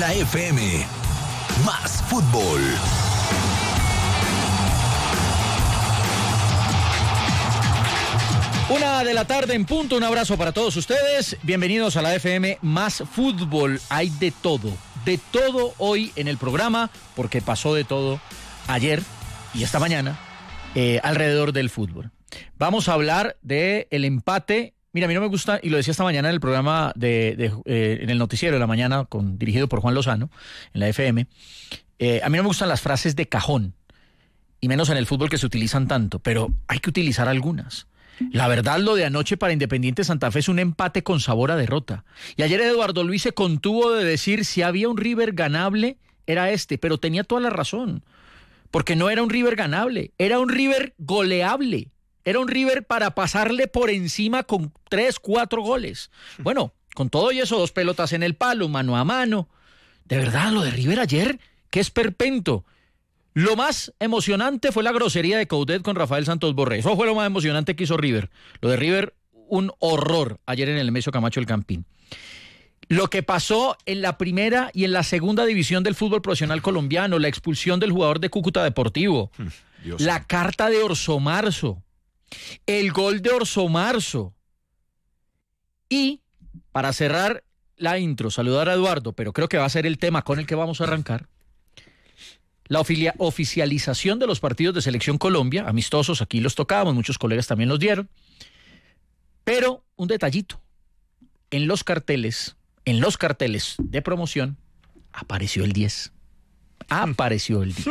La FM. Más fútbol. Una de la tarde en punto, un abrazo para todos ustedes. Bienvenidos a la FM Más Fútbol. Hay de todo hoy en el programa, porque pasó de todo ayer y esta mañana alrededor del fútbol. Vamos a hablar del empate. Mira, a mí no me gusta, y lo decía esta mañana en el programa en el noticiero de la mañana, dirigido por Juan Lozano, en la FM. A mí no me gustan las frases de cajón, y menos en el fútbol que se utilizan tanto, pero hay que utilizar algunas. La verdad, lo de anoche para Independiente Santa Fe es un empate con sabor a derrota. Y ayer Eduardo Luis se contuvo de decir si había un River ganable, era este, pero tenía toda la razón. Porque no era un River ganable, era un River goleable. Era un River para pasarle por encima con 3, 4 goles. Bueno, con todo y eso, 2 pelotas en el palo, mano a mano. De verdad, lo de River ayer, qué esperpento. Lo más emocionante fue la grosería de Coudet con Rafael Santos Borré. Eso fue lo más emocionante que hizo River. Lo de River, un horror ayer en el Nemesio Camacho El Campín. Lo que pasó en la primera y en la segunda división del fútbol profesional colombiano, la expulsión del jugador de Cúcuta Deportivo, la carta de Orso Marzo, el gol de Orso Marzo. Y, para cerrar la intro, saludar a Eduardo, pero creo que va a ser el tema con el que vamos a arrancar. La oficialización de los partidos de Selección Colombia, amistosos, aquí los tocábamos, muchos colegas también los dieron. Pero un detallito, en los carteles de promoción, apareció el 10. Apareció el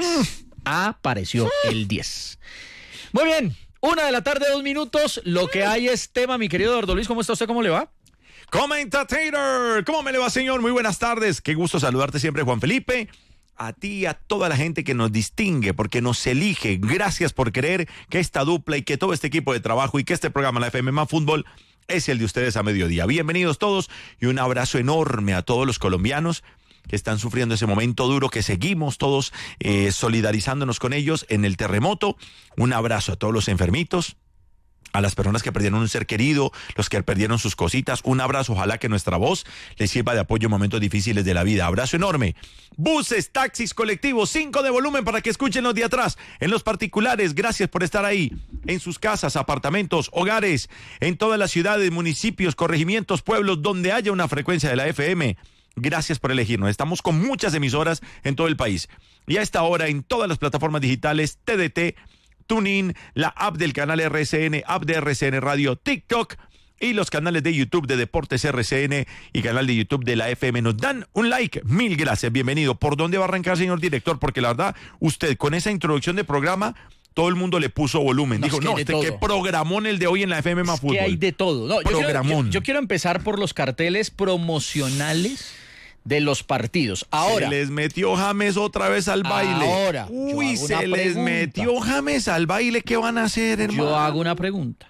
10. Muy bien, 1:00 p.m, lo que hay es tema, mi querido Eduardo Luis, ¿cómo está usted? ¿Cómo le va? Comentator, ¿cómo me le va, señor? Muy buenas tardes, qué gusto saludarte siempre, Juan Felipe. A ti y a toda la gente que nos distingue, porque nos elige. Gracias por creer que esta dupla y que todo este equipo de trabajo y que este programa, la FM Más Fútbol, es el de ustedes a mediodía. Bienvenidos todos y un abrazo enorme a todos los colombianos que están sufriendo ese momento duro, que seguimos todos solidarizándonos con ellos en el terremoto. Un abrazo a todos los enfermitos, a las personas que perdieron un ser querido, los que perdieron sus cositas. Un abrazo, ojalá que nuestra voz les sirva de apoyo en momentos difíciles de la vida. Abrazo enorme. Buses, taxis, colectivos, 5 de volumen para que escuchen los de atrás. En los particulares, gracias por estar ahí. En sus casas, apartamentos, hogares, en todas las ciudades, municipios, corregimientos, pueblos, donde haya una frecuencia de la FM. Gracias por elegirnos. Estamos con muchas emisoras en todo el país. Y a esta hora en todas las plataformas digitales, TDT, TuneIn, la app del canal RCN, app de RCN Radio, TikTok y los canales de YouTube de Deportes RCN y canal de YouTube de la FM. Nos dan un like, mil gracias, bienvenido. ¿Por dónde va a arrancar, señor director? Porque la verdad, usted con esa introducción de programa, todo el mundo le puso volumen. Dijo, qué programón el de hoy en la FM Más Fútbol. Que hay de todo. No, programón. Yo quiero empezar por los carteles promocionales de los partidos. Ahora. Se les metió James otra vez al baile. Ahora. Uy, se les metió James al baile. ¿Qué van a hacer, hermano? Yo hago una pregunta.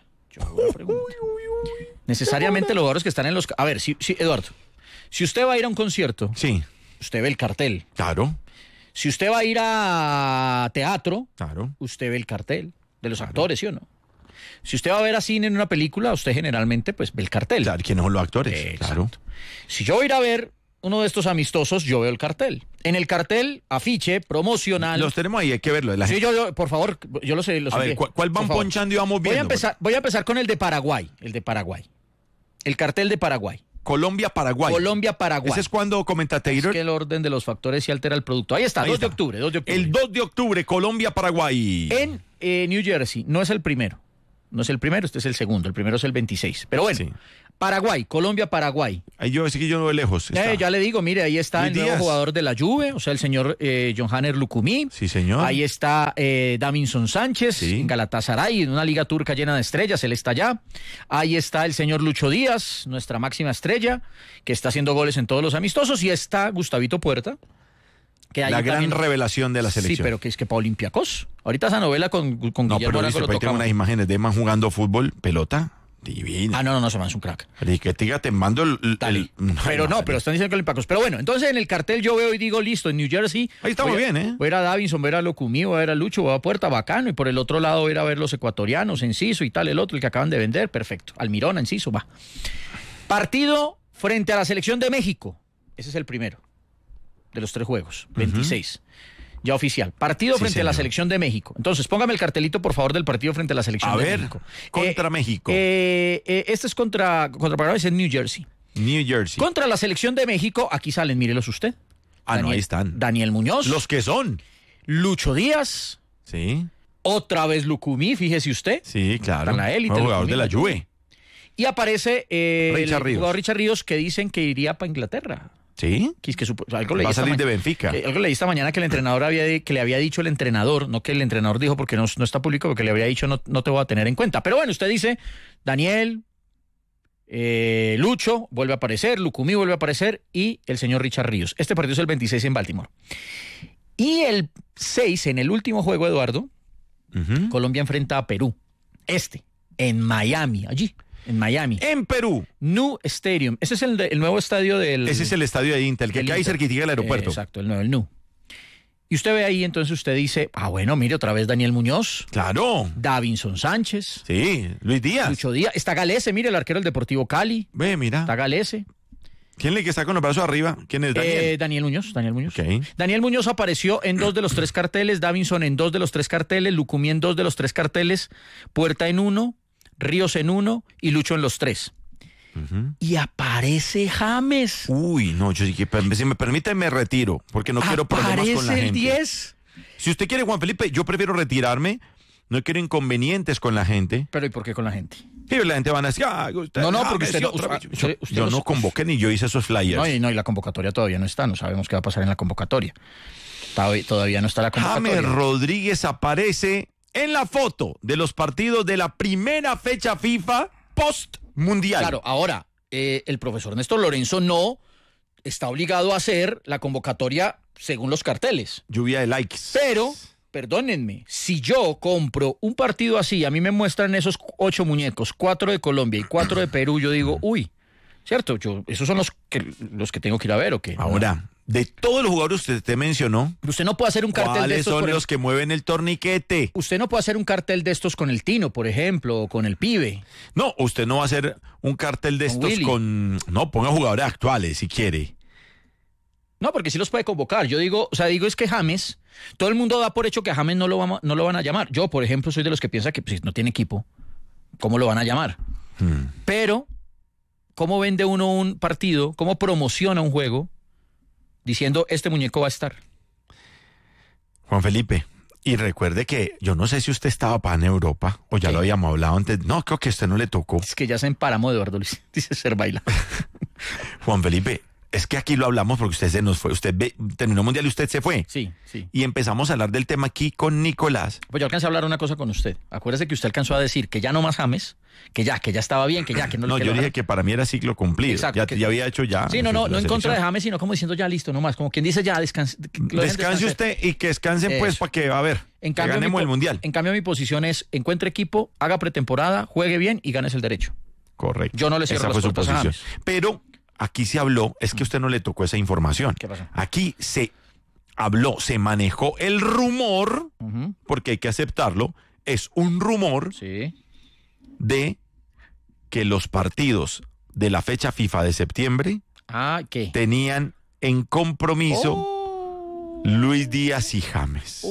Necesariamente los jugadores que están en los... A ver, Eduardo, si usted va a ir a un concierto, sí, usted ve el cartel. Claro. Si usted va a ir a teatro, claro, usted ve el cartel de los actores, ¿sí o no? Si usted va a ver a cine en una película, usted generalmente pues ve el cartel. Claro, ¿quiénes son los actores? Claro. Si yo voy a ir a ver uno de estos amistosos, yo veo el cartel. En el cartel, afiche, promocional. Los tenemos ahí, hay que verlo. Sí, yo, por favor, yo lo sé. A ver, ¿cuál van ponchando y vamos viendo? Voy a empezar con el de Paraguay. El cartel de Paraguay. Colombia-Paraguay. ¿Ese es cuando comenta Taylor? Es que el orden de los factores se altera el producto. Ahí está, 2 de octubre. El 2 de octubre, Colombia-Paraguay. En New Jersey, no es el primero. Este es el segundo. El primero es el 26. Pero bueno, sí. Paraguay, Colombia-Paraguay. Ahí yo lo veo lejos. Ya le digo, mire, ahí está el nuevo jugador de la Juve, o sea, el señor Johanner Lucumí. Sí, señor. Ahí está Davinson Sánchez, sí, en Galatasaray, en una liga turca llena de estrellas, él está allá. Ahí está el señor Lucho Díaz, nuestra máxima estrella, que está haciendo goles en todos los amistosos. Y está Gustavito Puerta, que la gran también revelación de la selección. Sí, pero que es que para Olympiacos. Ahorita esa novela con no, Guillermo Moraco lo tocamos. Tengo unas imágenes de man jugando fútbol, pelota. Divina. No, se es un crack. Que te mando pero están diciendo que Olympiacos. Pero bueno, entonces en el cartel yo veo y digo, listo, en New Jersey. Ahí estamos bien, ¿eh? Voy a ir a Davinson, voy a ir a Lucumí, voy a ir a Lucho, voy a Puerta, bacano. Y por el otro lado voy a ir a ver los ecuatorianos, Enciso y tal, el otro, el que acaban de vender, perfecto. Almirón, Enciso, va. Partido frente a la selección de México. Ese es el primero. de los 3 juegos, 26. Ya oficial. Partido frente a la selección de México. Entonces, póngame el cartelito, por favor, del partido frente a la selección de México. Contra México. Este es contra Paraguay, es en New Jersey. New Jersey. Contra la selección de México, aquí salen, mírelos usted. No, ahí están. Daniel Muñoz. Los que son. Lucho Díaz. Sí. Otra vez Lucumí, fíjese usted. Sí, claro. Está en la élite. Jugador de la Juve. Y aparece Richard Ríos. jugador Richard Ríos, que dicen que iría para Inglaterra. ¿Sí? Algo leí Va a salir de Benfica. Algo leí esta mañana que el entrenador que le había dicho el entrenador, no que el entrenador dijo porque no está público, porque le había dicho no te voy a tener en cuenta. Pero bueno, usted dice, Daniel, Lucho vuelve a aparecer, Lucumí vuelve a aparecer y el señor Richard Ríos. Este partido es el 26 en Baltimore. Y el 6, en el último juego, Eduardo, Colombia enfrenta a Perú. En Miami, allí. En Miami. En Perú. New Stadium. Ese es el nuevo estadio del... Ese es el estadio de Intel, que queda ahí cerquita del aeropuerto. Exacto, el New. Y usted ve ahí, entonces usted dice, bueno, mire, otra vez Daniel Muñoz. Claro. Davinson Sánchez. Sí, Luis Díaz. Lucho Díaz. Está Galese, mire, el arquero del Deportivo Cali. Ve, mira. Está Galese. ¿Quién le que está con los brazos arriba? ¿Quién es Daniel? Daniel Muñoz. Okay. Daniel Muñoz apareció en 2 de los 3 carteles, Davinson en 2 de los 3 carteles, Lucumí en 2 de los 3 carteles, Puerta en 1, Ríos en 1 y Lucho en los 3. Y aparece James. Uy, no, yo sí que si me permite me retiro, porque no quiero problemas con la gente. Aparece el 10. Si usted quiere, Juan Felipe, yo prefiero retirarme. No quiero inconvenientes con la gente. Pero ¿y por qué con la gente? Y la gente van a decir, usted, no, porque usted yo no convoqué ni yo hice esos flyers. No, y la convocatoria todavía no está. No sabemos qué va a pasar en la convocatoria. Todavía no está la convocatoria. James Rodríguez aparece en la foto de los partidos de la primera fecha FIFA post-mundial. Claro, ahora, el profesor Néstor Lorenzo no está obligado a hacer la convocatoria según los carteles. Lluvia de likes. Pero, perdónenme, si yo compro un partido así, a mí me muestran esos 8 muñecos, 4 de Colombia y 4 de Perú, yo digo, ¿cierto? Esos son los que tengo que ir a ver, ¿o qué? Ahora, de todos los jugadores que usted mencionó, usted no puede hacer un cartel de estos. ¿Cuáles son los que mueven el torniquete? Usted no puede hacer un cartel de estos con el Tino, por ejemplo, o con el Pibe. No, usted no va a hacer un cartel de estos Willy. No, ponga jugadores actuales si quiere. No, porque sí los puede convocar. Yo digo es que James, todo el mundo da por hecho que a James no lo van a llamar. Yo, por ejemplo, soy de los que piensa que pues, no tiene equipo, ¿cómo lo van a llamar? Pero, ¿cómo vende uno un partido? ¿Cómo promociona un juego? Diciendo, este muñeco va a estar. Juan Felipe, y recuerde que yo no sé si usted estaba para en Europa o ya lo habíamos hablado antes. No, creo que a usted no le tocó. Es que ya se emparamó Eduardo Luis, dice Servaila. Juan Felipe, es que aquí lo hablamos porque usted se nos fue. Usted terminó Mundial y usted se fue. Sí. Y empezamos a hablar del tema aquí con Nicolás. Pues yo alcancé a hablar una cosa con usted. Acuérdese que usted alcanzó a decir que ya no más James, que ya estaba bien, que no. No, yo dije que para mí era ciclo cumplido. Exacto, ya había hecho ya. Sí, no en contra de James, sino como diciendo ya listo, nomás. Como quien dice ya, descanse usted y que descansen pues para que, a ver, que ganemos el Mundial. En cambio, mi posición es, encuentre equipo, haga pretemporada, juegue bien y ganes el derecho. Correcto. Yo no le cierro las puertas a James. Pero aquí se habló, es que a usted no le tocó esa información. ¿Qué pasó? Aquí se manejó el rumor, porque hay que aceptarlo, es un rumor de que los partidos de la fecha FIFA de septiembre tenían en compromiso Luis Díaz y James.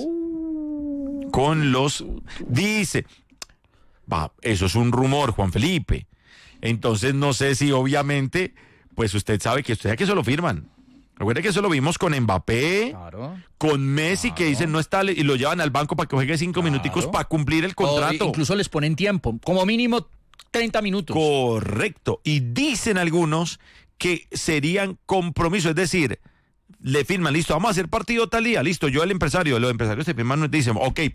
Con los... Dice, eso es un rumor, Juan Felipe. Entonces no sé si obviamente... Pues usted sabe que eso lo firman. Recuerde que eso lo vimos con Mbappé, con Messi, que dicen no está y lo llevan al banco para que juegue 5 minuticos para cumplir el contrato. Incluso les ponen tiempo, como mínimo 30 minutos. Correcto. Y dicen algunos que serían compromisos, es decir, le firman, listo, vamos a hacer partido tal día, listo, yo el empresario, los empresarios se firman y dicen, ok,